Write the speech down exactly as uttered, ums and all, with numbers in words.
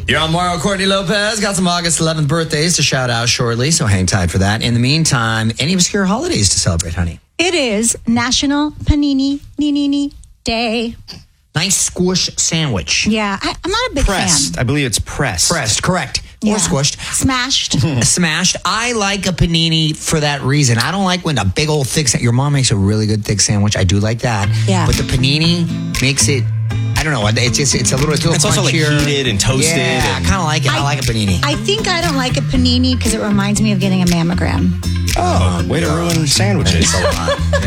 You're on Mario Courtney Lopez. Got some August eleventh birthdays to shout out shortly, so hang tight for that. In the meantime, any obscure holidays to celebrate, honey? It is National Panini Nini Day. Nice squish sandwich. Yeah, I, I'm not a big Pressed. fan. I believe it's pressed. Pressed, correct. Yeah. Or squished. Smashed. Smashed. I like a panini for that reason. I don't like when a big old thick sa- your mom makes a really good thick sandwich. I do like that. Yeah. But the panini makes it, I don't know, it's just it's a little, it's a little It's also like crunchier. heated and toasted. Yeah, I and- kind of like it. I, I- like a panini. I think I don't like a panini because it reminds me of getting a mammogram. Oh, way to ruin sandwiches. It's a lot.